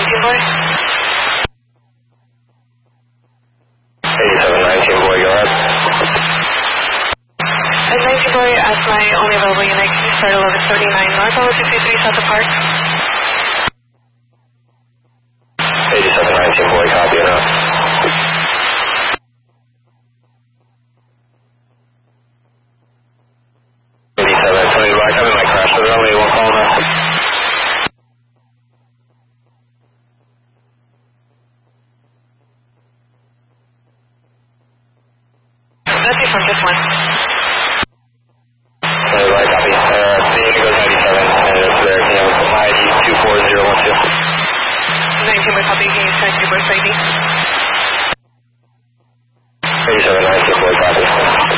boy. 8719 boy, go ahead. 19 boy, as my only available unit, can you start 1139 north, 223 south of Park? 8719 boy, copy enough.